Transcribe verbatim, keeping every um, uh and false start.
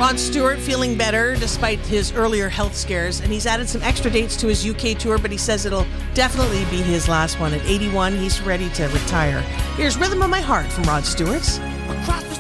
Rod Stewart feeling better despite his earlier health scares, and he's added some extra dates to his U K tour, but he says it'll definitely be his last one. At eighty-one, he's ready to retire. Here's Rhythm of My Heart from Rod Stewart. Across the